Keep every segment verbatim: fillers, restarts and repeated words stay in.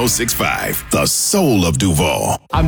oh six point five, the soul of Duval. I'm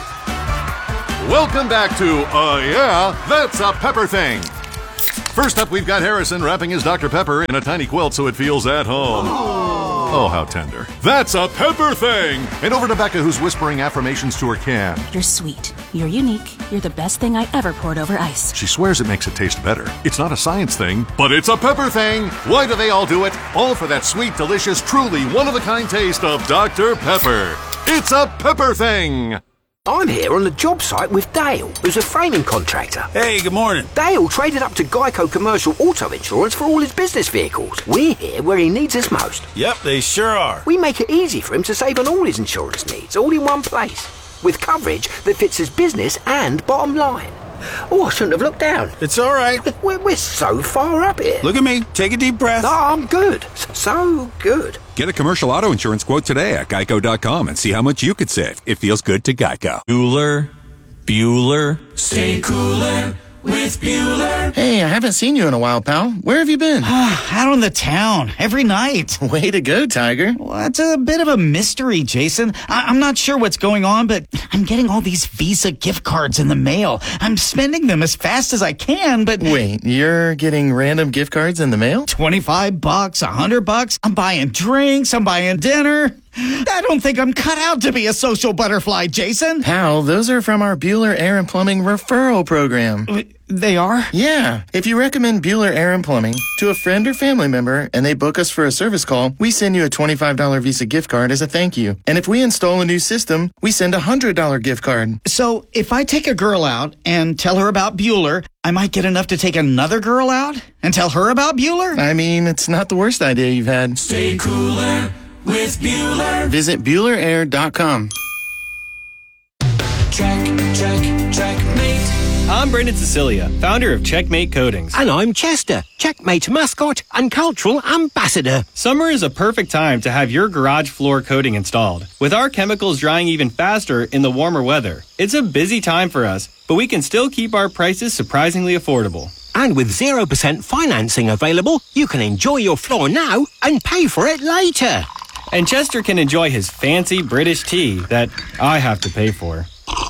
Welcome back to, uh, yeah, that's a Pepper Thing. First up, we've got Harrison wrapping his Doctor Pepper in a tiny quilt so it feels at home. Oh, how tender. That's a Pepper Thing. And over to Becca, who's whispering affirmations to her can. You're sweet. You're unique. You're the best thing I ever poured over ice. She swears it makes it taste better. It's not a science thing, but it's a Pepper Thing. Why do they all do it? All for that sweet, delicious, truly one-of-a-kind taste of Doctor Pepper. It's a Pepper Thing. I'm here on the job site with Dale, who's a framing contractor. Hey, good morning. Dale traded up to Geico Commercial Auto Insurance for all his business vehicles. We're here where he needs us most. Yep, they sure are. We make it easy for him to save on all his insurance needs, all in one place, with coverage that fits his business and bottom line. Oh, I shouldn't have looked down. It's all right. We're, we're so far up here. Look at me. Take a deep breath. Oh, I'm good. So good. Get a commercial auto insurance quote today at geico dot com and see how much you could save. It feels good to Geico. Bueller, Bueller, stay cooler with Bueller. Hey, I haven't seen you in a while, pal. Where have you been? Out on the town, every night. Way to go, Tiger. Well, it's a bit of a mystery, Jason. I- I'm not sure what's going on, but I'm getting all these Visa gift cards in the mail. I'm spending them as fast as I can, but... Wait, you're getting random gift cards in the mail? twenty-five bucks, one hundred bucks. I'm buying drinks, I'm buying dinner. I don't think I'm cut out to be a social butterfly, Jason. Pal, those are from our Bueller Air and Plumbing referral program. They are? Yeah. If you recommend Bueller Air and Plumbing to a friend or family member and they book us for a service call, we send you a twenty-five dollars Visa gift card as a thank you. And if we install a new system, we send a one hundred dollars gift card. So if I take a girl out and tell her about Bueller, I might get enough to take another girl out and tell her about Bueller? I mean, it's not the worst idea you've had. Stay cooler with Bueller. Visit Bueller Air dot com. Check, check, checkmate. I'm Brendan Cecilia, founder of Checkmate Coatings. And I'm Chester, Checkmate mascot and cultural ambassador. Summer is a perfect time to have your garage floor coating installed. With our chemicals drying even faster in the warmer weather, it's a busy time for us, but we can still keep our prices surprisingly affordable. And with zero percent financing available, you can enjoy your floor now and pay for it later. And Chester can enjoy his fancy British tea that I have to pay for.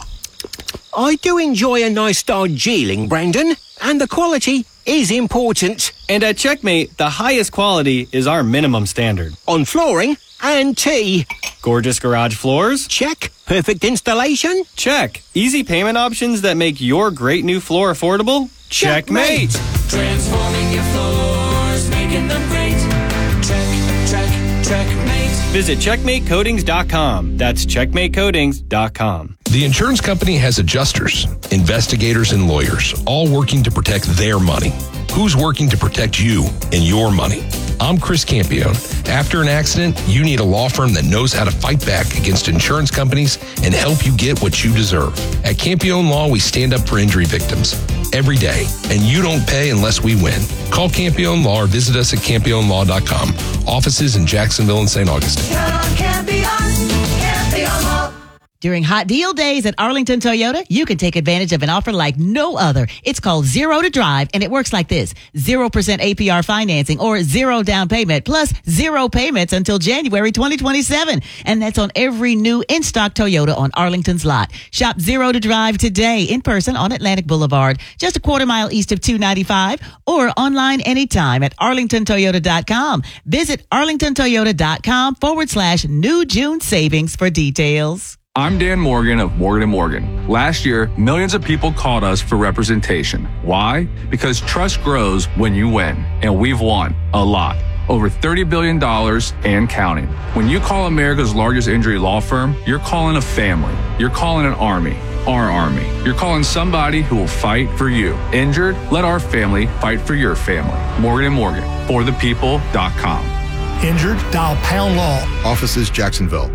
I do enjoy a nice Darjeeling, Brendan, and the quality is important. And at Checkmate, the highest quality is our minimum standard. On flooring and tea. Gorgeous garage floors? Check. Perfect installation? Check. Easy payment options that make your great new floor affordable? Checkmate! Transforming your floors, making them great. Check, check, checkmate. Visit checkmate coatings dot com. That's checkmate coatings dot com. The insurance company has adjusters, investigators, and lawyers, all working to protect their money. Who's working to protect you and your money? I'm Chris Campione. After an accident, you need a law firm that knows how to fight back against insurance companies and help you get what you deserve. At Campione Law, we stand up for injury victims every day, and you don't pay unless we win. Call Campione Law or visit us at campione law dot com. Offices in Jacksonville and Saint Augustine. Count on Campione, Campione Law. During Hot Deal Days at Arlington Toyota, you can take advantage of an offer like no other. It's called Zero to Drive, and it works like this. zero percent A P R financing or zero down payment plus zero payments until January twenty twenty-seven. And that's on every new in-stock Toyota on Arlington's lot. Shop Zero to Drive today in person on Atlantic Boulevard, just a quarter mile east of two ninety-five, or online anytime at arlington toyota dot com. Visit arlington toyota dot com forward slash new June savings for details. I'm Dan Morgan of Morgan and Morgan. Last year, millions of people called us for representation. Why? Because trust grows when you win, and we've won a lot. Over thirty billion dollars and counting. When you call America's largest injury law firm, you're calling a family. You're calling an army. Our army. You're calling somebody who will fight for you. Injured? Let our family fight for your family. Morgan and Morgan. For the people dot com. Injured? Dial Pound Law. Offices Jacksonville.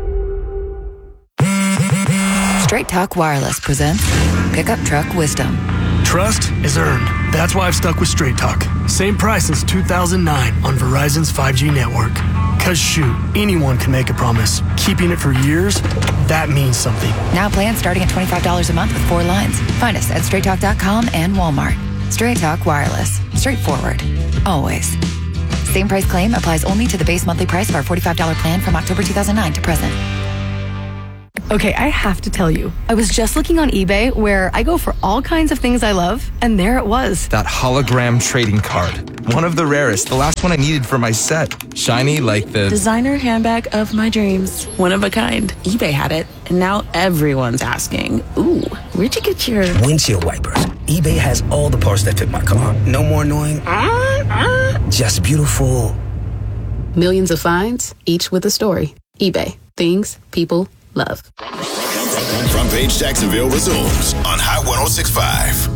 Straight Talk Wireless presents Pickup Truck Wisdom. Trust is earned. That's why I've stuck with Straight Talk. Same price since two thousand nine on Verizon's five G network. Cause shoot, anyone can make a promise. Keeping it for years, that means something. Now plans starting at twenty-five dollars a month with four lines. Find us at straight talk dot com and Walmart. Straight Talk Wireless. Straightforward. Always. Same price claim applies only to the base monthly price of our forty-five dollars plan from October two thousand nine to present. Okay, I have to tell you, I was just looking on eBay where I go for all kinds of things I love, and there it was. That hologram trading card. One of the rarest. The last one I needed for my set. Shiny like the... designer handbag of my dreams. One of a kind. eBay had it, and now everyone's asking, ooh, where'd you get your... windshield wipers. eBay has all the parts that fit my car. No more annoying... just beautiful. Millions of finds, each with a story. eBay. Things people love. Front Page Jacksonville resumes on Hot one oh six point five.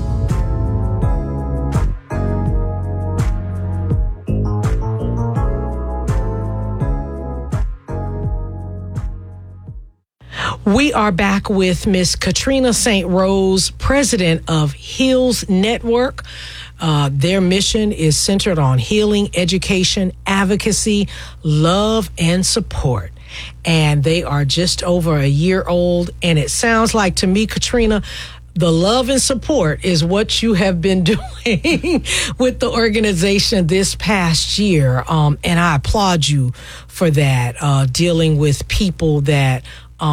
We are back with Miss Katrina Saint Rose, president of Heals Network. Uh, their mission is centered on healing, education, advocacy, love, and support. And they are just over a year old. And it sounds like to me, Katrina, the love and support is what you have been doing with the organization this past year. Um, and I applaud you for that, uh, dealing with people that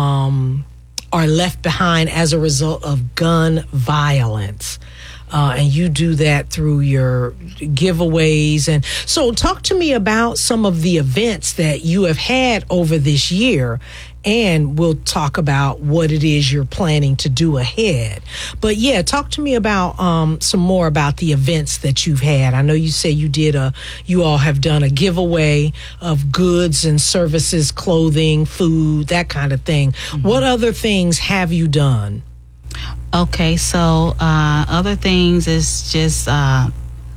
um, are left behind as a result of gun violence. Uh, and you do that through your giveaways. And so talk to me about some of the events that you have had over this year, and we'll talk about what it is you're planning to do ahead. But yeah, talk to me about um, some more about the events that you've had. I know you say you did a, you all have done a giveaway of goods and services, clothing, food, that kind of thing. Mm-hmm. What other things have you done? Okay, so uh, other things is just uh,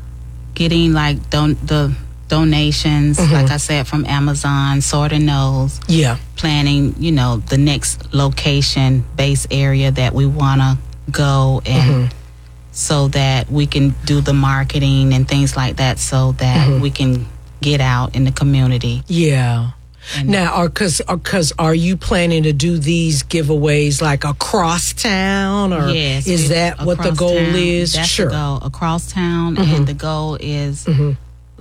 getting like don- the donations, mm-hmm. like I said, from Amazon, Sword and Nose. Yeah. Planning, you know, the next location, base area that we want to go, and mm-hmm. so that we can do the marketing and things like that, so that mm-hmm. we can get out in the community. Yeah. And now, are cause, are, cause are you planning to do these giveaways like across town, or yes, is that what the goal town. is? That's sure. the goal, across town, Mm-hmm. and the goal is mm-hmm.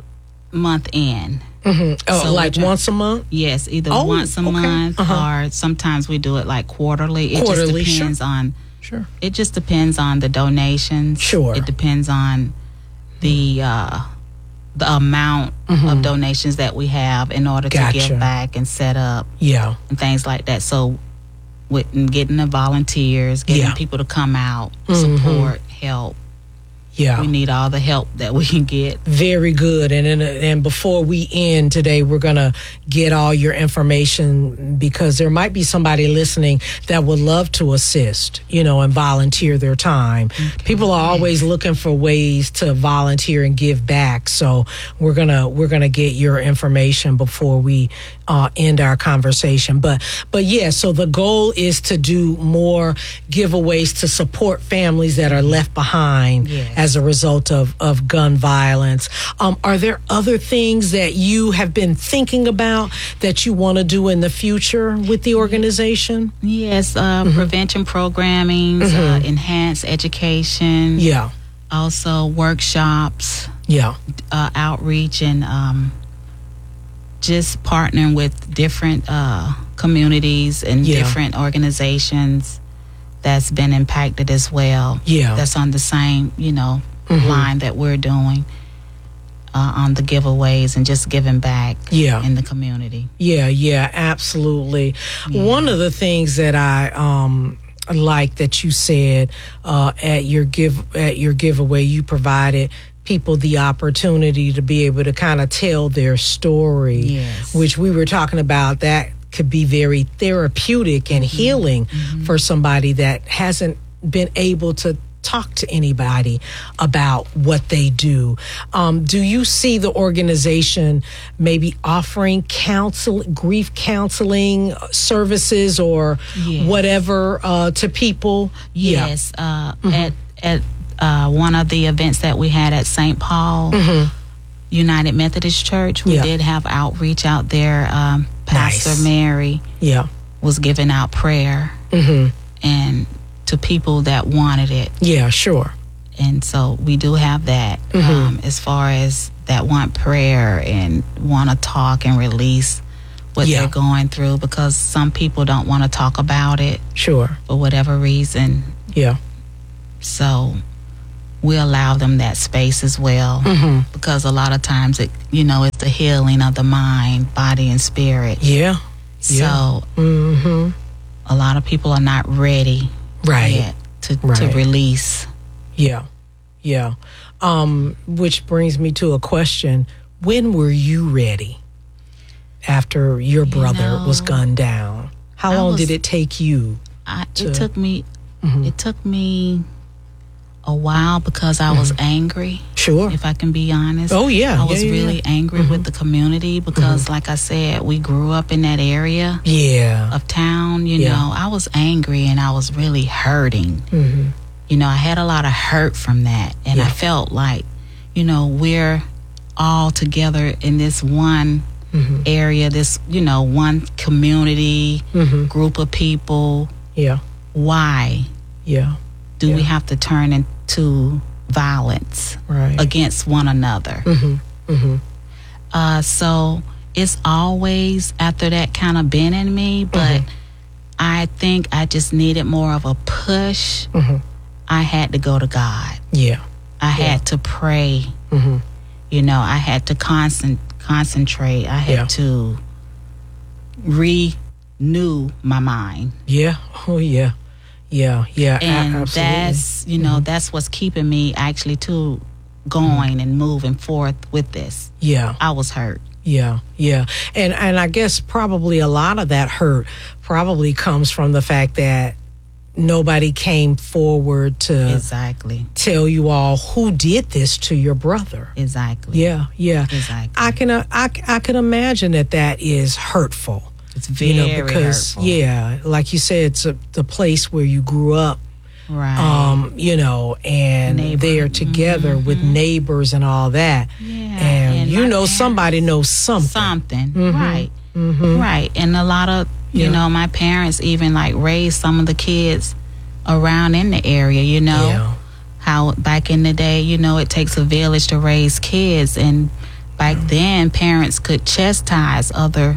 month end. Mm-hmm. Oh, so like once a month? Yes, either oh, once a okay. month, uh-huh. or sometimes we do it like quarterly. It quarterly, just depends sure. on. Sure. It just depends on the donations. Sure. It depends on the. Uh, the amount mm-hmm. of donations that we have in order gotcha. to give back and set up yeah. and things like that. So with getting the volunteers, getting yeah. people to come out, mm-hmm. support, help. Yeah. We need all the help that we can get. Very good. And in a, and before we end today, we're going to get all your information, because there might be somebody listening that would love to assist, you know, and volunteer their time. Okay. People are always looking for ways to volunteer and give back. So we're going to we're going to get your information before we uh, end our conversation. But but yeah, so the goal is to do more giveaways to support families that are left behind. Yes. As a result of, of gun violence. Um, are there other things that you have been thinking about that you want to do in the future with the organization? Yes, uh, mm-hmm. prevention programming, mm-hmm. uh, enhanced education. Yeah. Also workshops. Yeah. Uh, outreach, and um, just partnering with different uh, communities and yeah. different organizations that's been impacted as well. Yeah. That's on the same, you know, mm-hmm. line that we're doing uh, on the giveaways and just giving back yeah. in the community. Yeah, yeah, absolutely. Yeah. One of the things that I um like that you said uh, at your give at your giveaway, you provided people the opportunity to be able to kind of tell their story, yes. which we were talking about. That could be very therapeutic and healing mm-hmm. for somebody that hasn't been able to talk to anybody about what they do. Um, do you see the organization maybe offering counsel, grief counseling services or yes. whatever uh, to people? Yes. Yeah. Uh, mm-hmm. At at uh, one of the events that we had at Saint Paul mm-hmm. United Methodist Church, we yeah. did have outreach out there. Um, Pastor nice. Mary yeah. was giving out prayer mm-hmm. and to people that wanted it. Yeah, sure. And so we do have that. Mm-hmm. Um, as far as that want prayer and want to talk and release what Yeah. they're going through, because some people don't want to talk about it. Sure. For whatever reason. Yeah. So we allow them that space as well, Mhm. because a lot of times it, you know, it's the healing of the mind, body, and spirit. Yeah. So Mm-hmm. a lot of people are not ready Right. yet to, to Right. release. Yeah. Yeah. Um, which brings me to a question. When were you ready after your brother know, was gunned down? How I long was- did it take you? I, to- it took me Mhm. it took me a while because I was angry. Sure. If I can be honest. Oh, yeah. I was Yeah, yeah, really yeah. angry with the community because like I said, we grew up in that area Yeah. of town, you Yeah. know. I was angry and I was really hurting. Mm-hmm. You know, I had a lot of hurt from that, and I Yeah. felt like, you know, we're all together in this one Mhm. area, this, you know, one community, Mhm. group of people. Yeah. Why Yeah. do we have to turn into violence Right. against one another? Mm-hmm. Mm-hmm. Uh, so it's always after that kind of been in me, but I think I just needed more of a push. Mm-hmm. I had to go to God. Yeah. I had to pray. Mm-hmm. You know, I had to concent- concentrate. I had Yeah. to renew my mind. Yeah. Oh, yeah. Yeah. Yeah. a- And absolutely. that's, you know, that's what's keeping me actually too going and moving forth with this. Yeah. I was hurt. Yeah, yeah. And and I guess probably a lot of that hurt probably comes from the fact that nobody came forward to Exactly. tell you all who did this to your brother. Exactly. Yeah, yeah. Exactly. I can uh, I, c- I can imagine that that is hurtful. It's very because hurtful. yeah, like you said, it's a, the place where you grew up. Right. Um, you know, and Neighbor- they're together with neighbors and all that. Yeah. And, and you my know parents- somebody knows something. Something. Mhm. Right. Mhm. Right. And a lot of, you Yeah. know, my parents even like raised some of the kids around in the area, you know. Yeah. How back in the day, you know, it takes a village to raise kids. And back then, parents could chastise other,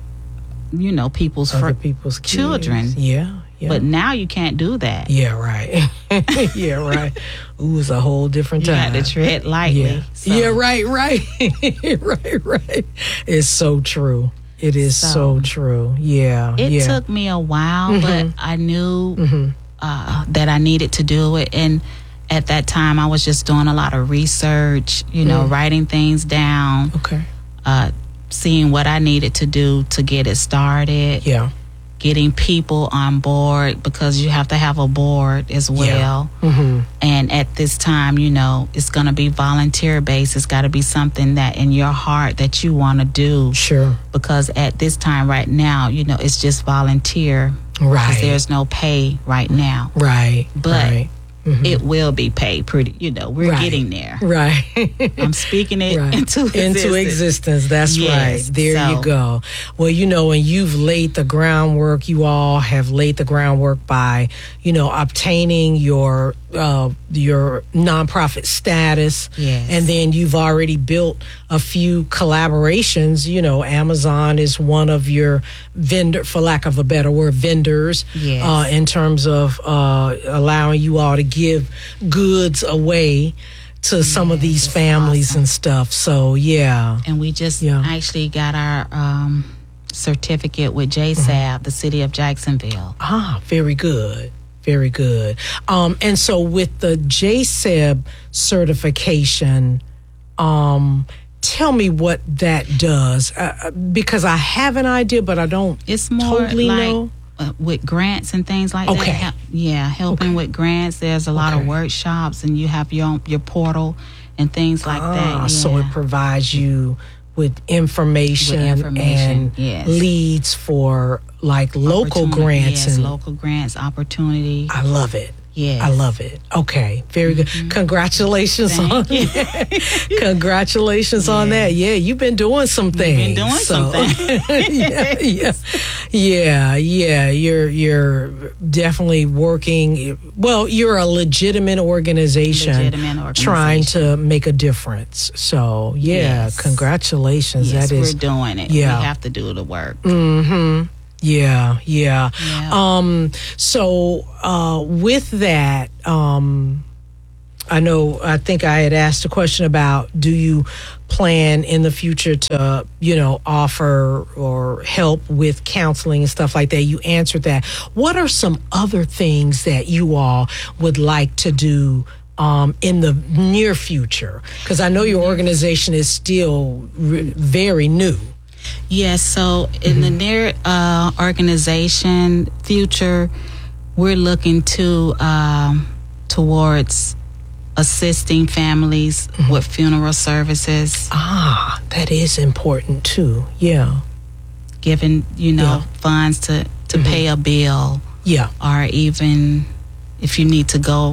you know, people's, Other fr- people's kids. children. Yeah. Yeah. But now you can't do that. Yeah, right. yeah, right. Ooh, it's a whole different You time. got to tread lightly. Yeah, So- yeah, right, right, right, right. It's so true. It is so, So, true. Yeah, It yeah. took me a while, Mhm. but I knew Mhm. uh, that I needed to do it. And at that time, I was just doing a lot of research, you know, Mm. writing things down, Okay. uh, seeing what I needed to do to get it started. Yeah. Getting people on board, because you have to have a board as well. Mm-hmm. And at this time, you know, it's going to be volunteer based. It's got to be something that in your heart that you want to do. Sure. Because at this time right now, you know, it's just volunteer. Right. Because there's no pay right now. Right. But right. Mhm. it will be paid pretty, you know, we're Right. getting there. Right. I'm speaking it Right. into existence. Into existence. That's Yes. right. There So- you go. Well, you know, and you've laid the groundwork. You all have laid the groundwork by, you know, obtaining your uh, your nonprofit status. Yes. And then you've already built a few collaborations. You know, Amazon is one of your vendor, for lack of a better word, vendors. Yes. Uh, in terms of uh, allowing you all to give goods away to some of these families and stuff. So yeah, And we just Yeah. actually got our um, certificate with J S A B, the city of Jacksonville. ah, very good, very good. Um, and so with the J S E B certification, um, tell me what that does, uh, because I have an idea, but I don't. It's more totally like know. uh, with grants and things like Okay. that. Hel- yeah, helping with grants. There's a lot Okay. of workshops, and you have your own, your portal and things like Ah, that. So yeah. it provides you with information, With information, and yes. leads for like local Opportunity, grants yes, and local grants, opportunity. I love it. Yes. I love it. Okay, very good. Congratulations Thank on you. Congratulations on that. Yeah, you've been doing some things. been doing so. some things. yeah, yeah, Yeah, yeah, you're you're definitely working. Well, you're a legitimate organization, Legitimate organization. trying to make a difference. So, yeah, Yes. congratulations. Yes, that is, we're doing it. Yeah. We have to do the work. Mm-hmm. Yeah, yeah. Yeah. Um. So, uh, with that, um, I know. I think I had asked a question about: do you plan in the future to, you know, offer or help with counseling and stuff like that? You answered that. What are some other things that you all would like to do um, in the near future? Because I know your organization is still re- very new. Yes, so in the near uh, organization future, we're looking to um, towards assisting families with funeral services. Ah, that is important too. Yeah. Giving, you know, funds to, to pay a bill. Yeah. Or even if you need to go,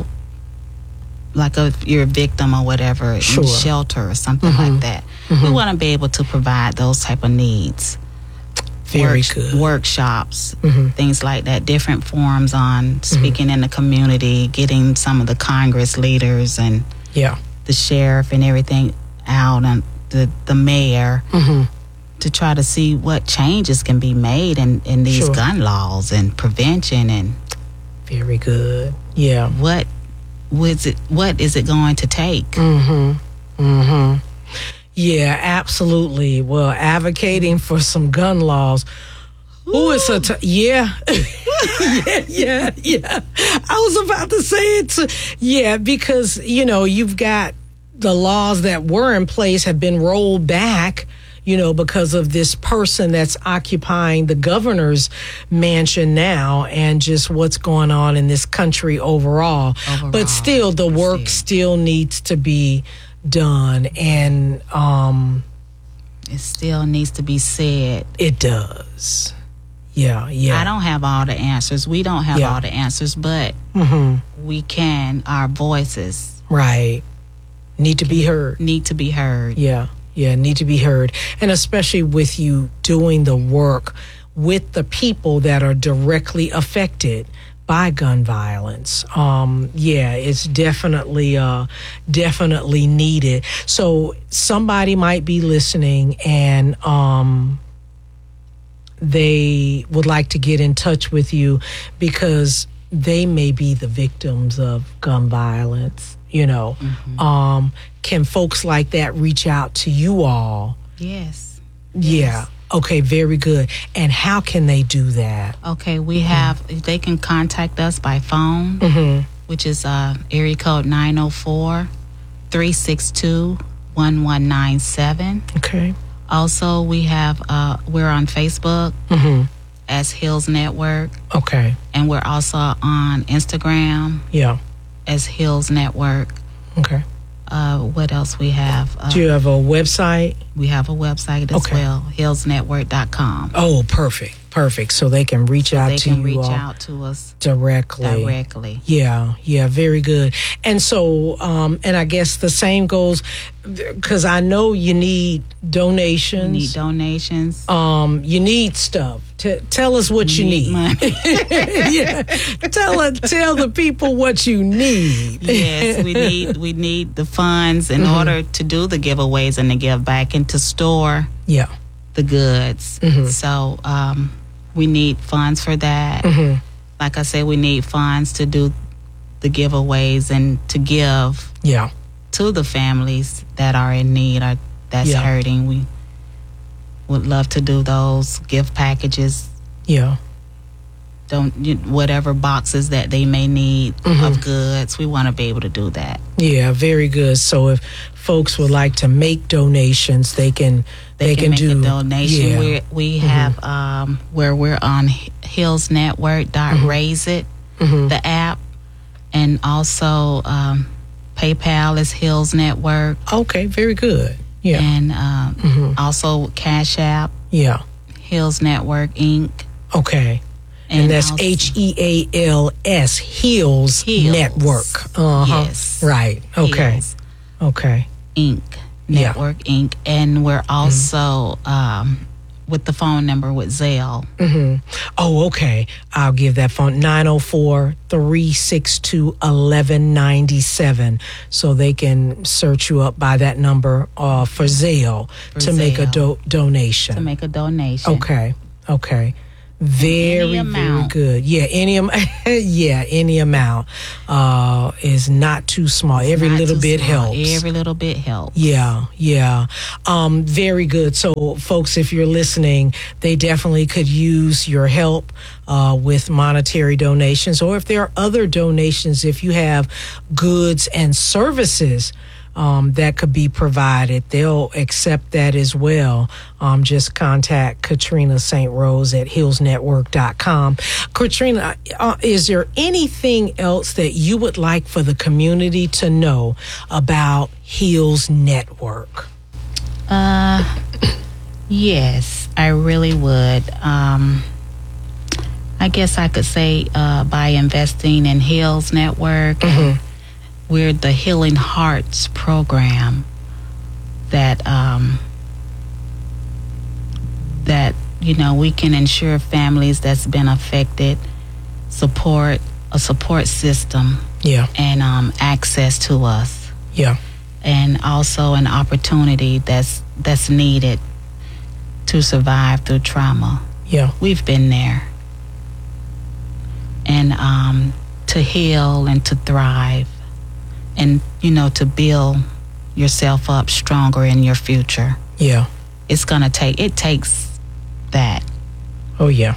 like a, you're a victim or whatever, Sure. in shelter or something Mhm. like that. We want to be able to provide those type of needs. Very Work- good. Workshops, Mhm. things like that, different forums on speaking in the community, getting some of the Congress leaders and Yeah. the sheriff and everything out, and the, the mayor, Mm-hmm. to try to see what changes can be made in, in these Sure. gun laws and prevention, and Very good. Yeah. what was it what is it going to take? Mm-hmm. Mm-hmm. Yeah, absolutely. Well, advocating for some gun laws. Who is a t- yeah. yeah, yeah, yeah. I was about to say it. Too. Yeah, because, you know, you've got the laws that were in place have been rolled back, you know, because of this person that's occupying the governor's mansion now, and just what's going on in this country overall. Overall, But still, the work still needs to be done, and um, It still needs to be said. it does. Yeah, yeah. I don't have all the answers. We don't have Yeah. all the answers, but Mm-hmm. we can. Our voices Right. Need to be heard. need to be heard. Yeah, yeah, need to be heard. And especially with you doing the work with the people that are directly affected by gun violence. Um, yeah, it's definitely, uh, definitely needed. So somebody might be listening and, um, they would like to get in touch with you because they may be the victims of gun violence. You know, um, can folks like that reach out to you all? Yes. Yeah. Okay, very good. And how can they do that? Okay, we have, they can contact us by phone, Mm-hmm. which is uh, area code nine oh four, three six two, one one nine seven. Okay. Also, we have, uh, we're on Facebook Mm-hmm. as Hills Network, Okay. and we're also on Instagram Yeah. as Hills Network. Okay. Uh, what else we have? Uh, Do you have a website? we have a website as Okay. well, hills network dot com. Oh, perfect. Perfect. So they can reach out They to can you reach all out to us directly. directly. Yeah, yeah, very good. And so, um, and I guess the same goes because I know you need donations. You need donations. Um, you need stuff. T- tell us what you, You need. need money. yeah, tell it. Tell the people what you need. Yes, we need we need the funds in Mhm. order to do the giveaways and to give back and to store Yeah. the goods. Mhm. So um, we need funds for that. Mhm. Like I said, we need funds to do the giveaways and to give Yeah. to the families that are in need or that's Yeah. hurting. We would love to do those gift packages. Yeah. Don't you, whatever boxes that they may need Mhm. of goods. We want to be able to do that. Yeah, very good. So if folks would like to make donations, they can. They, They, can, make do a donation. Yeah. We we Mhm. have um, where we're on hills network dot Mhm. raise it, Mhm. the app, and also um, PayPal is Hills Network. Okay, very good. Yeah. And um, Mhm. also Cash App, Yeah. Hills Network Incorporated. Okay. And, And that's also- H E A L S, Hills Hills. Network. Uh-huh. Yes. Right. Okay. Hills Okay. Incorporated. Yeah. Network Incorporated. And we're also um, with the phone number with Zelle. Mm-hmm. Oh, okay. I'll give that phone, nine oh four, three six two, one one nine seven. So they can search you up by that number uh, for Zelle For to make a Zelle. do- donation. To make a donation. Okay, okay. Very, very amount. good. Yeah, any am- yeah, any amount uh, is not too small. Every Not little too bit small. helps. Every little bit helps. Yeah, yeah. Um, very good. So, folks, if you're listening, they definitely could use your help uh, with monetary donations, or if there are other donations, if you have goods and services um, that could be provided, they'll accept that as well. Um, just contact Katrina Saint Rose at hills network dot com. Katrina, uh, is there anything else that you would like for the community to know about Hills Network? Uh, yes, I really would. Um, I guess I could say uh, by investing in Hills Network, Mm-hmm. we're the Healing Hearts program that um, that you know we can ensure families that's been affected support a support system, yeah, and um, access to us, yeah, and also an opportunity that's that's needed to survive through trauma. Yeah, we've been there, and um, to heal and to thrive, and you know to build yourself up stronger in your future. Yeah, it's gonna take it takes that. Oh yeah,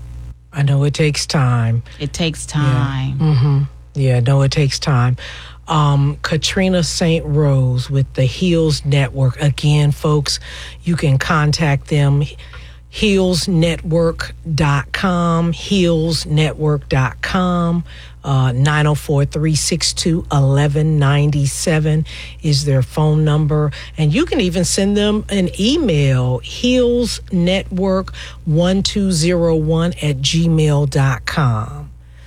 I know it takes time. It takes time. Yeah. Mm-hmm. Yeah, no, it takes time. Um, Katrina Saint Rose with the Heals Network. Again, folks, you can contact them. hills network dot com, hills network dot com. Uh, nine oh four, three six two, one one nine seven is their phone number. And you can even send them an email, hills network one two zero one at gmail dot com.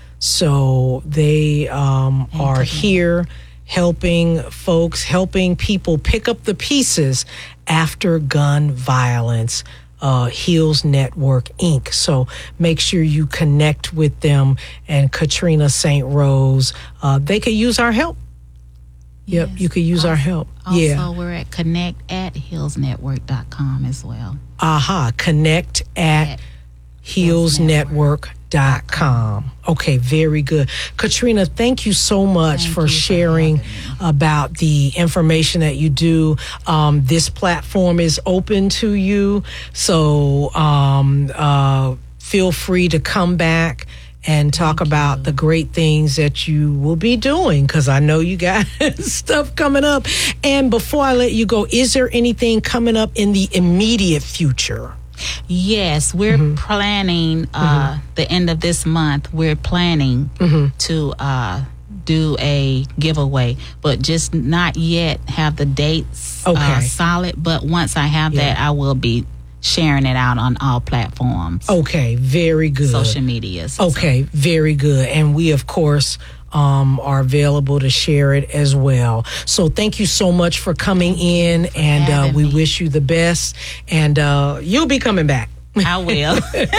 So they um, are here helping folks, helping people pick up the pieces after gun violence. Uh, Heals Network, Incorporated. So make sure you connect with them and Katrina Saint Rose. Uh, they could use our help. Yep, you could use also, our help. Also, yeah. we're at connect at hills network dot com as well. Aha, connect at, at hills network dot com. Okay, very good. Katrina, thank you so much thank for sharing for about the information that you do. Um, this platform is open to you, so um, uh, feel free to come back and talk thank about you. the great things that you will be doing, because I know you got stuff coming up. And before I let you go, is there anything coming up in the immediate future? Yes, we're mm-hmm. planning uh, mm-hmm. the end of this month. We're planning mm-hmm. to uh, do a giveaway, but just not yet have the dates okay. uh, solid. But once I have yeah. that, I will be sharing it out on all platforms. Okay, very good. Social media. Okay, very good. And we, of course, Um, are available to share it as well. So thank you so much for coming in, and uh, we wish you the best. And uh, you'll be coming back. I will.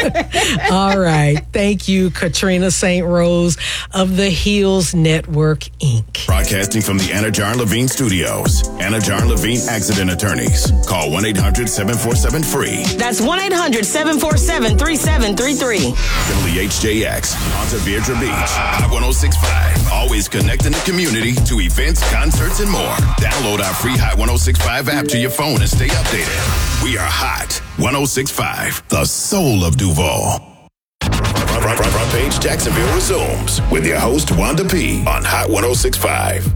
All right. Thank you, Katrina Saint Rose of the Heals Network, Incorporated. Broadcasting from the Anajar and Levine Studios. Anajar and Levine Accident Attorneys. Call one eight hundred seven four seven free. That's one eight hundred seven four seven three seven three three. Family H J X. Ponte Vedra Beach. Hot one oh six point five. Always connecting the community to events, concerts, and more. Download our free Hot one oh six point five app to your phone and stay updated. We are Hot one oh six point five. The soul of Duval. Front, front, front page Jacksonville resumes with your host Wanda P on Hot one oh six point five.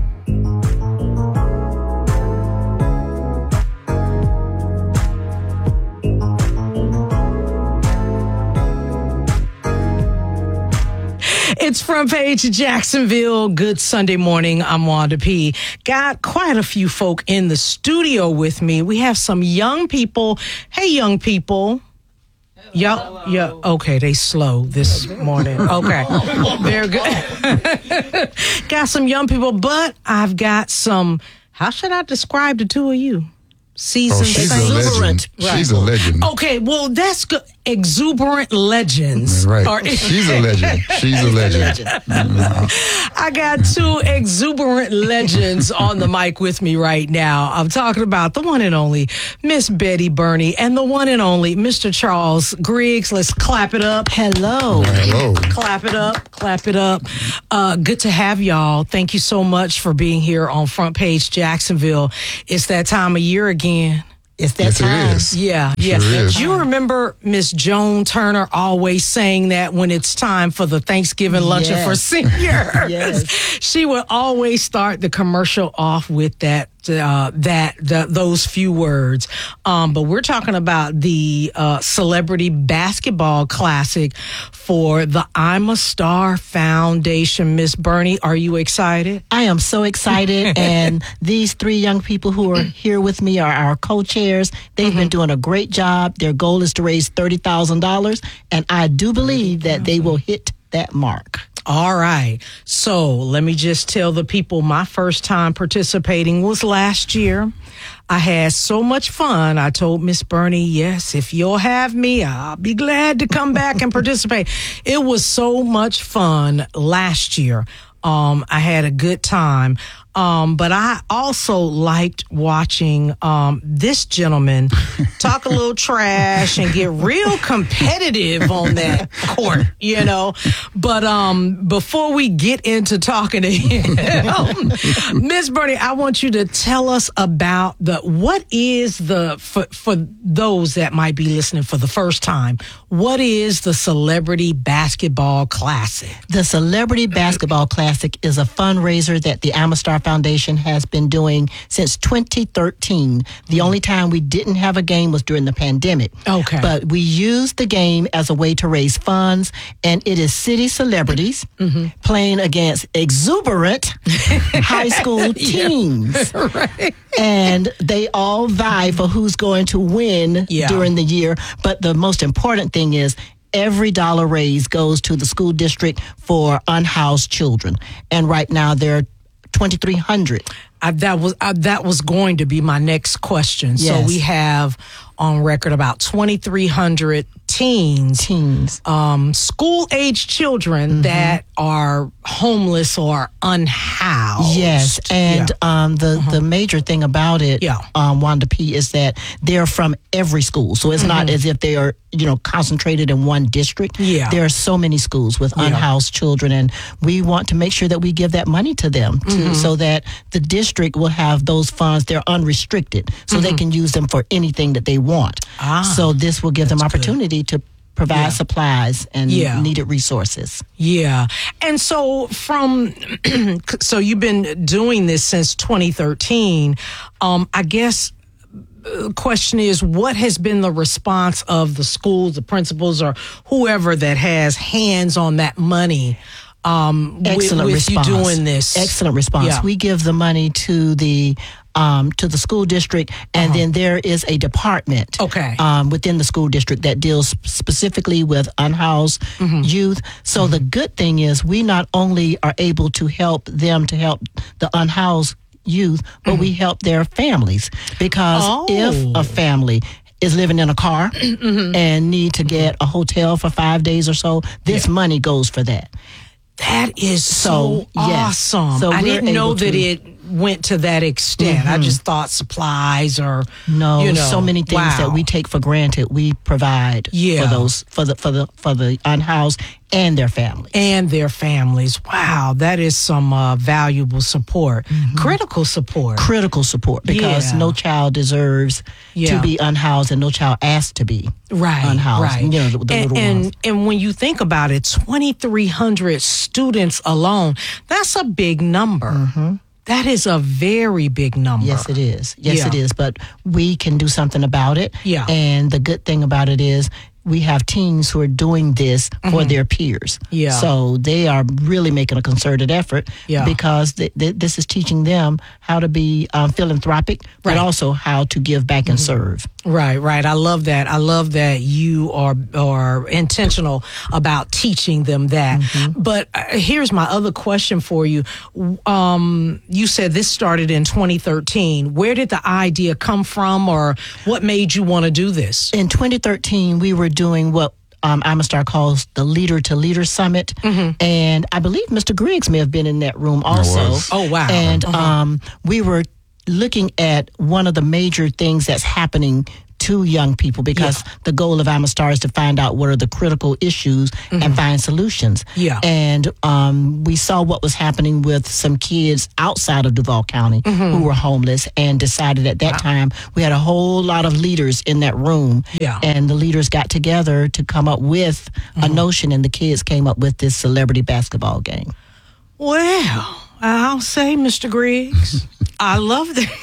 It's Front Page Jacksonville. Good Sunday morning. I'm Wanda P. Got quite a few folk in the studio with me. We have some young people. Hey, young people. Yeah, yeah. Okay, they slow this morning. Okay, very good. Got some young people, but I've got some. How should I describe the two of you? Seasoned Oh, she's a Saint. legend. She's a legend. Okay, well, that's good. Exuberant legends. Right. Are- She's a legend. She's a legend. I got two exuberant legends on the mic with me right now. I'm talking about the one and only Miss Betty Burney and the one and only Mister Charles Griggs. Let's clap it up. Hello. Hello. Clap it up. Clap it up. Uh, good to have y'all. Thank you so much for being here on Front Page Jacksonville. It's that time of year again. It's that Yes, it time. is. Yeah, It yeah. sure is. Do you remember Miss Joan Turner always saying that when it's time for the Thanksgiving luncheon Yes. for seniors? Yes. She would always start the commercial off with that. Uh, that the, those few words, um, but we're talking about the uh, Celebrity Basketball Classic for the I'm a Star Foundation. Miss Burney, are you excited? I am so excited. And these three young people who are here with me are our co-chairs. They've been doing a great job. Their goal is to raise thirty thousand dollars. And I do believe that they will hit that mark. All right. So let me just tell the people my first time participating was last year. I had so much fun. I told Miss Burney, yes, if you'll have me, I'll be glad to come back and participate. It was so much fun last year. Um, I had a good time. Um, but I also liked watching um, this gentleman talk a little trash and get real competitive on that court, you know. But um, before we get into talking to him, Miss Burney, I want you to tell us about the what is the for, for those that might be listening for the first time. What is the Celebrity Basketball Classic? The Celebrity Basketball Classic is a fundraiser that the Amastar Foundation has been doing since twenty thirteen. The only time we didn't have a game was during the pandemic. Okay. But we used the game as a way to raise funds, and it is city celebrities playing against exuberant high school teams. Right. And they all vie for who's going to win Yeah. during the year. But the most important thing is every dollar raised goes to the school district for unhoused children. And right now there are twenty-three hundred. I, that was I, that was going to be my next question. So Yes. we have on record about twenty-three hundred teens, teens, um, school-age children that are homeless or unhoused. Yes, and Yeah. um, the the major thing about it, Yeah. um, Wanda P, is that they're from every school, so it's not Mhm. as if they are you know concentrated in one district. Yeah. There are so many schools with Yeah. unhoused children, and we want to make sure that we give that money to them, to, Mhm. so that the district will have those funds. They're unrestricted, so they Mhm. can use them for anything that they want. Ah, so this will give them opportunity to provide Yeah. supplies and Yeah. needed resources. Yeah. And so from so you've been doing this since twenty thirteen. Um, I guess the question is, what has been the response of the schools, the principals, or whoever that has hands on that money? Um, Excellent with, with response. you doing this. Excellent response. Yeah. We give the money to the um, to the school district, and then there is a department Okay. um, within the school district that deals specifically with unhoused youth. So the good thing is we not only are able to help them to help the unhoused youth, but we help their families, because Oh. if a family is living in a car and need to get a hotel for five days or so, this money goes for that. That is so, So, yes. awesome. So I we're didn't know able that to- it went to that extent. I Mhm. just thought supplies or No, you know, so many things wow. that we take for granted, we provide Yeah. for those for the for the for the unhoused and their families. and their families. Wow, that is some uh, valuable support, critical support. Critical support, because Yeah. no child deserves Yeah. to be unhoused, and no child asked to be Right, unhoused. right. You know, the, the and, little and, ones. and when you think about it, twenty-three hundred students alone, that's a big number. That is a very big number. Yes, it is. Yes, Yeah. it is. But we can do something about it. Yeah. And the good thing about it is we have teens who are doing this for Mhm. their peers. Yeah. So they are really making a concerted effort, Yeah. because th- th- this is teaching them how to be um, philanthropic, but Right. also how to give back and serve. Right, right. I love that. I love that you are are intentional about teaching them that. Mm-hmm. But uh, here's my other question for you. Um, you said this started in twenty thirteen. Where did the idea come from, or what made you want to do this? In twenty thirteen, we were doing what Um, Amistar calls the Leader to Leader Summit. Mm-hmm. And I believe Mister Griggs may have been in that room also. Oh, wow. And uh-huh. um, we were looking at one of the major things that's happening to young people, because yeah. the goal of Amistar is to find out what are the critical issues mm-hmm. and find solutions. Yeah. And um, we saw what was happening with some kids outside of Duval County mm-hmm. who were homeless, and decided at that wow. time we had a whole lot of leaders in that room. Yeah. And the leaders got together to come up with mm-hmm. a notion, and the kids came up with this celebrity basketball game. Well, I'll say, Mister Griggs, I love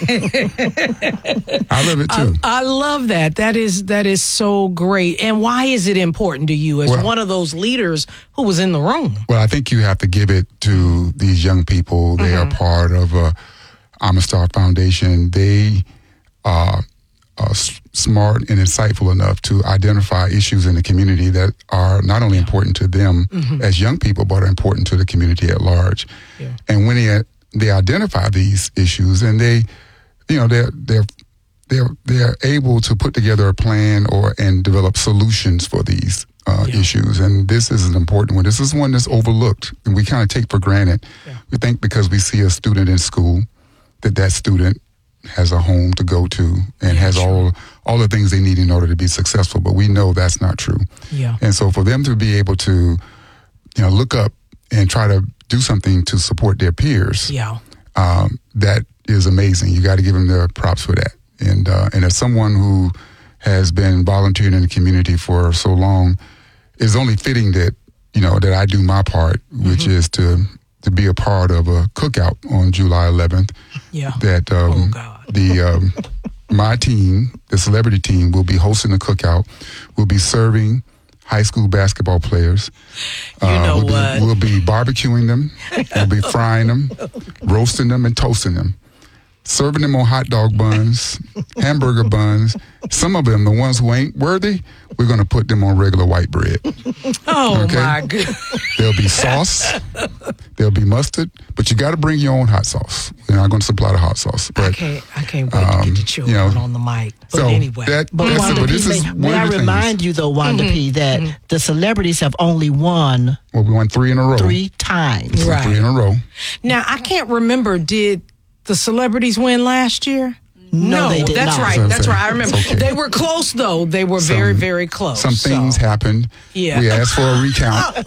that. I love it too. I, I love that. That is that is so great. And why is it important to you as well, one of those leaders who was in the room? Well, I think you have to give it to these young people. They mm-hmm. are part of a Amistar Foundation. They are, are s- smart and insightful enough to identify issues in the community that are not only important to them mm-hmm. as young people, but are important to the community at large. Yeah. And when they they identify these issues, and they, you know, they're they're they're they're able to put together a plan or and develop solutions for these uh, yeah. issues. And this is an important one. This is one that's overlooked, and we kind of take for granted. Yeah. We think because we see a student in school that that student has a home to go to and yeah, has true. all all the things they need in order to be successful. But we know that's not true. Yeah. And so for them to be able to, you know, look up and try to do something to support their peers, yeah, um, that is amazing. You got to give them the props for that. And uh, and as someone who has been volunteering in the community for so long, it's only fitting that, you know, that I do my part, which mm-hmm. is to to be a part of a cookout on July eleventh. Yeah. That um, oh God. the um, my team, the celebrity team, will be hosting the cookout. We'll be serving high school basketball players. You uh, know we'll what? Be, we'll be barbecuing them. We'll be frying them, roasting them, and toasting them. Serving them on hot dog buns, hamburger buns. Some of them, the ones who ain't worthy, we're going to put them on regular white bread. Oh, okay? my goodness. There'll be sauce. There'll be mustard. But you got to bring your own hot sauce. We're not going to supply the hot sauce. But, I can't I can't wait um, to get the children you know, on the mic. But so anyway. That, But that's Wanda it, but P, this is may, one may I of the remind things. you, though, Wanda Mm-hmm. P, that Mm-hmm. the celebrities have only won Well, we won three in a row. three times. Right. Three in a row. Now, I can't remember, did the celebrities win last year? No, they did that's not. right. That's That's what I'm right. I saying. remember. It's okay. They were close, though. They were Some- very, very close. Some things so. happened. Yeah. We asked for a recount.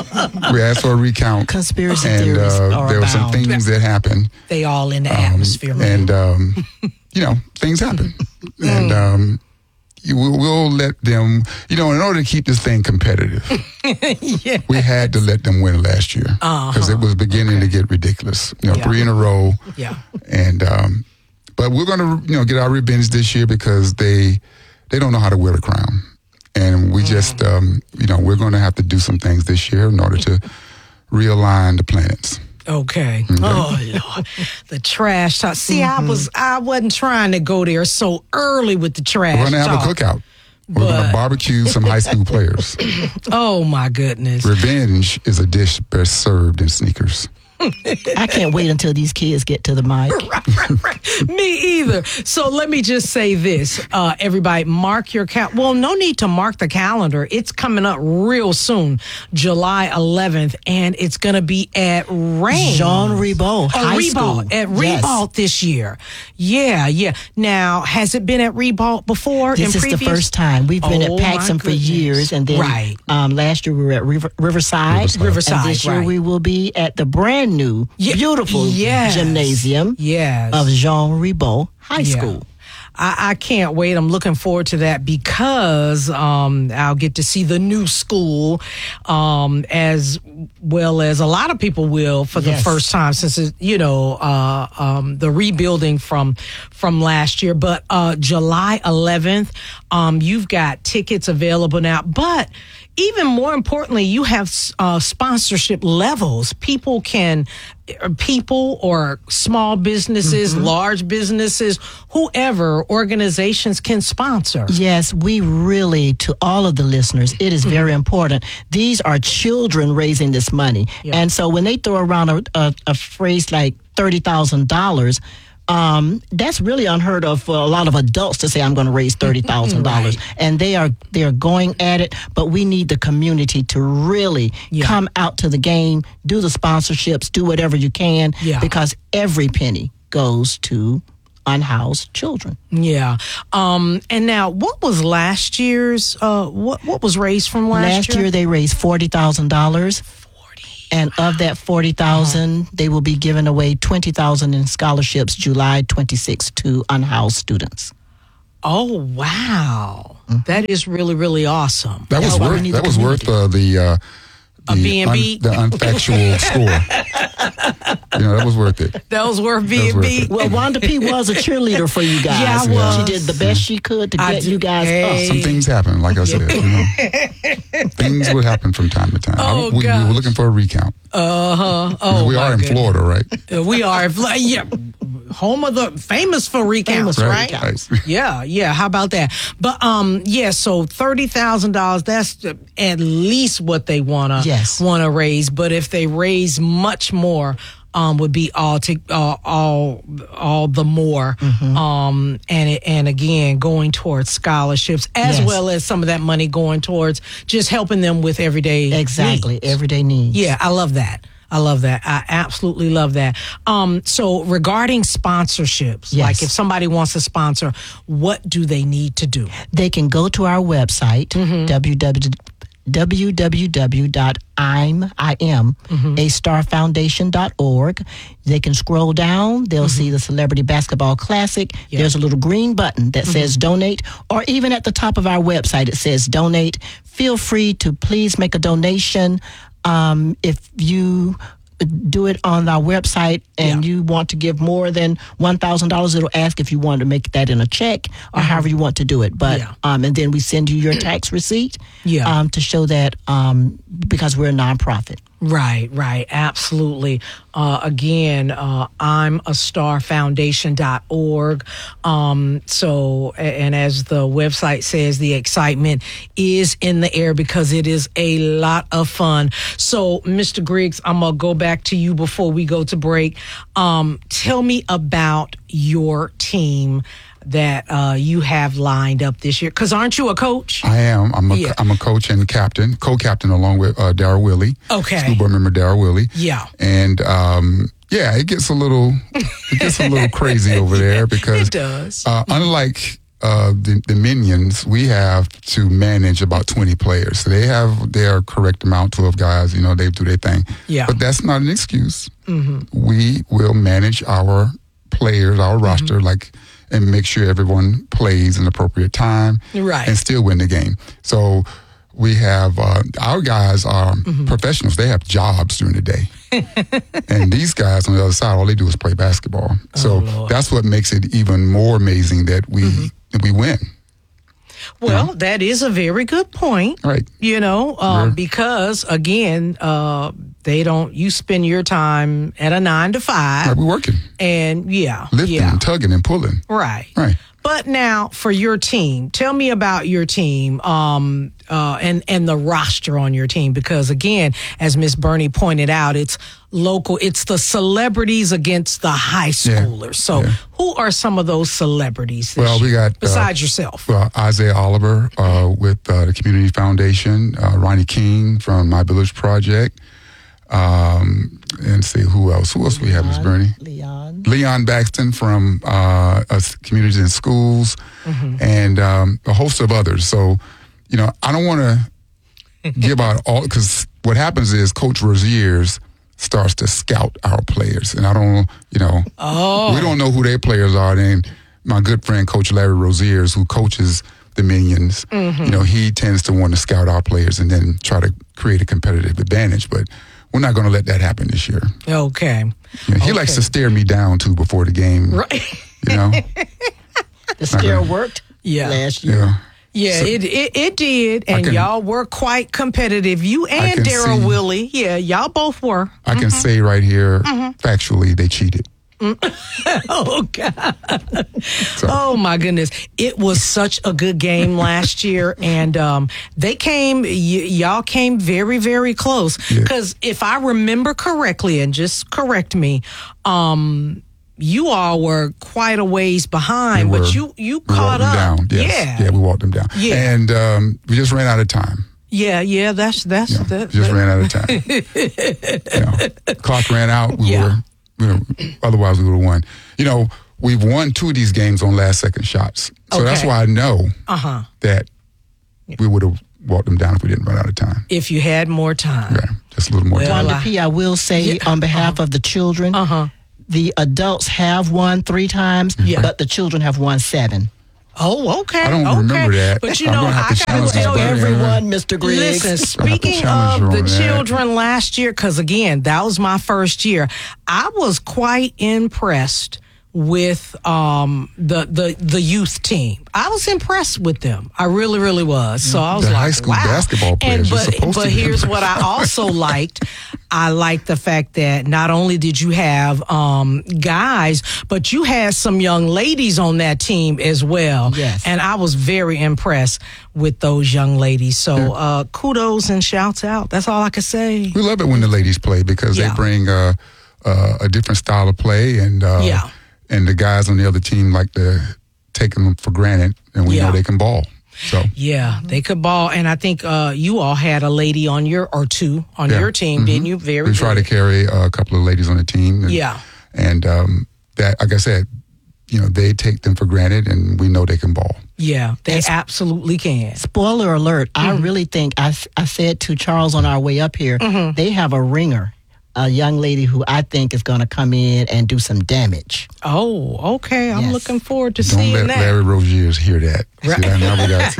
we asked for a recount. Conspiracy and, theories uh, are there were some abound. things that happened. They all in the Um, atmosphere. man. and, um, you know, things happen. and um, you, we'll, we'll let them, you know, in order to keep this thing competitive, yeah. we had to let them win last year. Because Uh-huh. it was beginning Okay. to get ridiculous. You know, Yeah. three in a row. Yeah. And, um, but we're going to, you know, get our revenge this year because they they don't know how to wear a crown. And we just, um, you know, we're going to have to do some things this year in order to realign the planets. Okay. Okay. Oh Lord, the trash talk. See, I was I wasn't trying to go there so early with the trash. We're going to have talk. a cookout. We're going But- to barbecue some high school players. Oh my goodness. Revenge is a dish best served in sneakers. I can't wait until these kids get to the mic. Me either. So let me just say this, uh, everybody, mark your cal. Well, no need to mark the calendar. It's coming up real soon, July eleventh, and it's going to be at Rain. Jean Ribault Oh, High Ribault, School. at Yes. Ribault this year. Yeah, yeah. Now, has it been at Ribault before? This in is previous? the first time. We've been Oh, at my Paxson for goodness. years, and then Right. um, last year we were at River, Riverside. Riverside. Riverside, And this year right. we will be at the brand new, Ye- beautiful yes. gymnasium Yes. of Jean Ribault High Yeah. School. I, I can't wait. I'm looking forward to that because um, I'll get to see the new school um, as well as a lot of people will for the Yes. first time since, it, you know, uh, um, the rebuilding from from last year. But uh, July eleventh, Um, you've got tickets available now, but even more importantly, you have uh, sponsorship levels. People can, people or small businesses, mm-hmm. large businesses, whoever, organizations can sponsor. Yes, we really, to all of the listeners, it is very important. These are children raising this money. Yeah. And so when they throw around a, a, a phrase like thirty thousand dollars, Um, that's really unheard of for a lot of adults to say, I'm going to raise thirty thousand dollars. Right. And they are they are going at it, but we need the community to really yeah. come out to the game, do the sponsorships, do whatever you can, yeah. because every penny goes to unhoused children. Yeah. Um, and now, what was last year's, uh, what, what was raised from last, last year? Last year, they raised forty thousand dollars. And of that forty thousand dollars, they will be giving away twenty thousand dollars in scholarships July twenty-sixth to unhoused students. Oh, wow. Mm-hmm. That is really, really awesome. That was That's worth, that was worth uh, the... Uh, A B and B? Un, the unfactual score. You know, that was worth it. That was worth B and B. Well, Wanda P was a cheerleader for you guys. Yeah, I was. She did the best she could to I get did, you guys hey. up. Some things happen, like I said. You know, things would happen from time to time. Oh, I, we, we were looking for a recount. Uh-huh. Oh, we are in goodness. Florida, right? Uh, we are. Yeah. Home of the famous for recounts, famous, right? right? Yeah, yeah. How about that? But um, yeah. So thirty thousand dollars. That's at least what they wanna yes. wanna raise. But if they raise much more, um, would be all to uh, all all the more. Mm-hmm. Um, and it, and again, going towards scholarships as yes. well as some of that money going towards just helping them with everyday exactly needs. everyday needs. Yeah, I love that. I love that. I absolutely love that. Um, so regarding sponsorships, yes. like if somebody wants to sponsor, what do they need to do? They can go to our website, mm-hmm. w w w dot i m a star foundation dot org. They can scroll down. They'll mm-hmm. see the Celebrity Basketball Classic. Yep. There's a little green button that mm-hmm. says donate, or even at the top of our website, it says donate. Feel free to please make a donation. Um, if you do it on our website and yeah. you want to give more than one thousand dollars, it'll ask if you want to make that in a check or mm-hmm. however you want to do it. But yeah. um, and then we send you your tax receipt yeah. um, to show that um, because we're a nonprofit. Right, right. Absolutely. Uh, again, uh, I'm a star foundation dot org. Um, so, and as the website says, the excitement is in the air because it is a lot of fun. So, Mister Griggs, I'm going to go back to you before we go to break. Um, tell me about your team that uh, you have lined up this year. Because aren't you a coach? I am. I'm a, yeah. I'm a coach and captain, co-captain along with uh, Darryl Willie. Okay. School board member Darryl Willie. Yeah. And um, yeah, it gets a little, it gets a little crazy over there because it does. Uh, unlike uh, the, the Minions, we have to manage about twenty players. So they have their correct amount, twelve guys. You know, they do their thing. Yeah. But that's not an excuse. Mm-hmm. We will manage our players, our mm-hmm. roster, like. And make sure everyone plays an appropriate time, right, and still win the game. So we have uh, our guys are mm-hmm. professionals. They have jobs during the day, and these guys on the other side, all they do is play basketball. So oh, that's what makes it even more amazing that we mm-hmm. that we win. Well, yeah. that is a very good point. Right. You know, um, because again, uh, they don't, you spend your time at a nine to five. Right, we're working. And yeah. Lifting, yeah. tugging, and pulling. Right. Right. But now for your team, tell me about your team um, uh, and, and the roster on your team. Because again, as Miss Bernie pointed out, it's local. It's the celebrities against the high schoolers. Yeah, so yeah. who are some of those celebrities this well, we year, got, besides uh, yourself? Well, Isaiah Oliver uh, with uh, the Community Foundation, uh, Ronnie King from My Village Project. Um, and see who else. Who else Leon, we have, Miss Bernie? Leon. Leon Baxton from uh, us Communities in Schools, mm-hmm. and um, a host of others. So, you know, I don't want to give out all, because what happens is Coach Rozier's starts to scout our players, and I don't, you know, oh. we don't know who their players are. Then my good friend Coach Larry Rozier's, who coaches the Minions, mm-hmm. you know, he tends to want to scout our players and then try to create a competitive advantage, but we're not going to let that happen this year. Okay. You know, he okay. likes to stare me down, too, before the game. Right. You know? The stare worked yeah. last year. Yeah. Yeah, So- it, it it did, I and can- y'all were quite competitive. You I and can Daryl see- Willie, yeah, y'all both were. I can say right here, factually, they cheated. Oh God! Oh my goodness! It was such a good game last year, and um, they came. Y- y'all came very, very close. Because if I remember correctly, and just correct me, um, you all were quite a ways behind, We but were. you you We caught walked them up. down. Yes. Yeah, Yeah, we walked them down. Yeah. And um, we just ran out of time. yeah, yeah. That's that's that. Just that- ran out of time. you know, clock ran out. We Yeah. were, we were, otherwise we would have won. You know, we've won two of these games on last second shots. So that's Okay. why I know Uh huh. that we would have walked them down if we didn't run out of time. If you had more time. Just a little more time. Wanda P, I will say on behalf of the children, uh-huh. the adults have won three times, but the children have won seven. Oh, okay. I don't okay. remember that. But you I'm know, gonna have I to gotta challenge tell this you, brother. everyone, Mister Griggs. Listen, I'll have to speaking challenge of her the on that. children last year, because again, that was my first year, I was quite impressed with um, the the the youth team. I was impressed with them. I really, really was. So I was The like, high school wow. basketball players, And you're but supposed but to be here's what I impressed. also liked. I liked the fact that not only did you have um, guys, but you had some young ladies on that team as well. Yes. And I was very impressed with those young ladies. So uh, kudos and shouts out. That's all I could say. We love it when the ladies play because Yeah. they bring uh, uh, a different style of play, and uh, Yeah. and the guys on the other team like to take them for granted, and we Yeah. know they can ball. So Yeah, they could ball. And I think uh, you all had a lady on your, or two on yeah. your team, Mhm. didn't you? Very we try good. to carry uh, a couple of ladies on the team. And, Yeah. and um, that, like I said, you know, they take them for granted, and we know they can ball. Yeah, they absolutely can. Spoiler alert, I Mm-hmm. really think, I, I said to Charles on our way up here, Mm-hmm. they have a ringer, a young lady who I think is going to come in and do some damage. Oh, okay. I'm Yes. looking forward to Don't seeing let that. Larry Roziers hear that. Right. See, I never got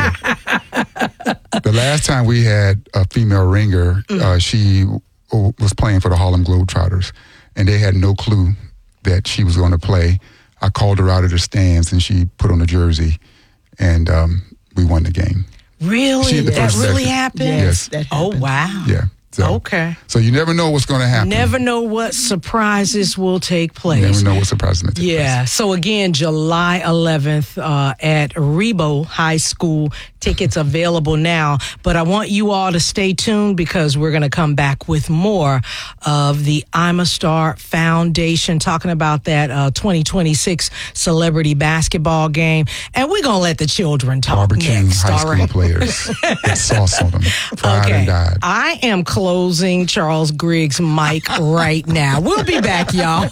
to. The last time we had a female ringer, Mm. uh, she w- was playing for the Harlem Globetrotters, and they had no clue that she was going to play. I called her out of the stands, and she put on a jersey, and um, we won the game. Really? She had the That first really possession. happened? Yes. That Oh, wow. Yeah. So, Okay. So you never know what's going to happen. Never know what surprises will take You place. never know what surprises may take Yeah. So again, July eleventh uh, at Rebo High School. Tickets available now. But I want you all to stay tuned because we're going to come back with more of the I'm a Star Foundation, talking about that uh, twenty twenty-six celebrity basketball game. And we're going to let the children talk Barbecue next. high all school right? players. Get sauce on them. Fried Okay. and died. I am closing Charles Griggs' mic right now. We'll be back, y'all.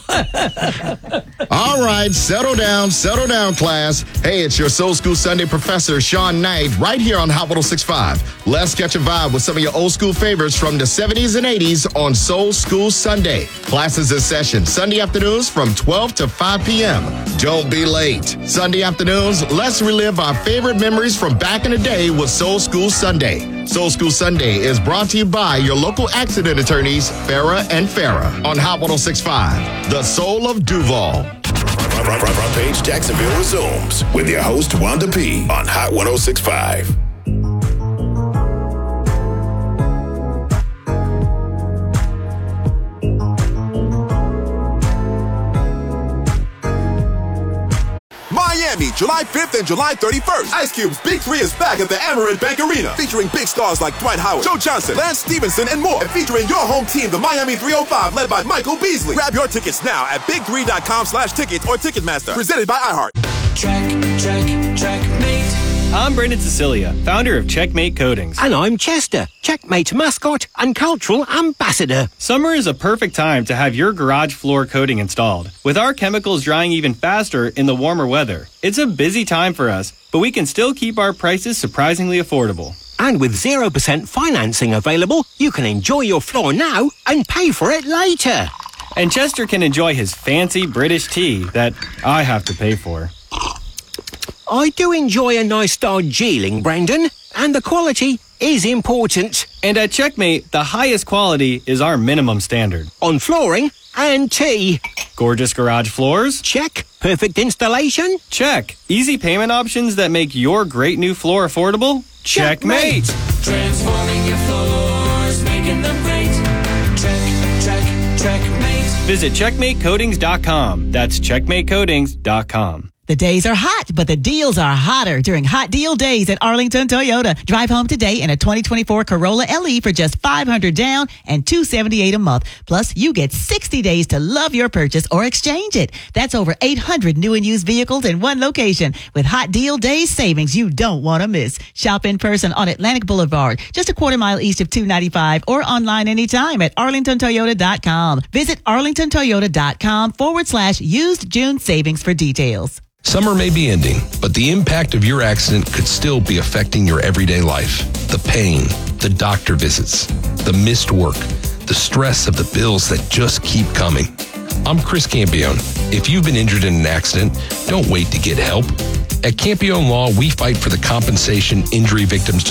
All right, settle down, settle down, class. Hey, it's your Soul School Sunday professor, Sean Knight, right here on Hot one oh six point five. Let's catch a vibe with some of your old school favorites from the seventies and eighties on Soul School Sunday. Classes in session Sunday afternoons from twelve to five p.m. Don't be late. Sunday afternoons, let's relive our favorite memories from back in the day with Soul School Sunday. Soul School Sunday is brought to you by your local accident attorneys, Farah and Farah, on Hot one oh six point five, the soul of Duval. Front, front, front page Jacksonville resumes with your host, Wanda P. on Hot one oh six point five. Miami, July fifth and July thirty-first. Ice Cube's Big Three is back at the Amerant Bank Arena, featuring big stars like Dwight Howard, Joe Johnson, Lance Stevenson, and more. And featuring your home team, the Miami three oh five, led by Michael Beasley. Grab your tickets now at big three dot com slash tickets or Ticketmaster. Presented by iHeart. Track, track, checkmate. I'm Brendan Cecilia, founder of Checkmate Coatings. And I'm Chester, Checkmate mascot and cultural ambassador. Summer is a perfect time to have your garage floor coating installed. With our chemicals drying even faster in the warmer weather, it's a busy time for us, but we can still keep our prices surprisingly affordable. And with zero percent financing available, you can enjoy your floor now and pay for it later. And Chester can enjoy his fancy British tea that I have to pay for. I do enjoy a nice Darjeeling, Brendan, and the quality is important. And at Checkmate, the highest quality is our minimum standard. On flooring and tea. Gorgeous garage floors? Check. Perfect installation? Check. Easy payment options that make your great new floor affordable? Checkmate. Transforming your floors, making them great. Check, check, checkmate. Visit checkmate coatings dot com. That's checkmate coatings dot com. The days are hot, but the deals are hotter during Hot Deal Days at Arlington Toyota. Drive home today in a twenty twenty-four Corolla L E for just five hundred dollars down and two hundred seventy-eight dollars a month. Plus, you get sixty days to love your purchase or exchange it. That's over eight hundred new and used vehicles in one location with Hot Deal Days savings you don't want to miss. Shop in person on Atlantic Boulevard, just a quarter mile east of two ninety-five, or online anytime at arlington toyota dot com. Visit arlington toyota dot com forward slash used June savings for details. Summer may be ending, but the impact of your accident could still be affecting your everyday life. The pain, the doctor visits, the missed work, the stress of the bills that just keep coming. I'm Chris Campione. If you've been injured in an accident, don't wait to get help. At Campione Law, we fight for the compensation injury victims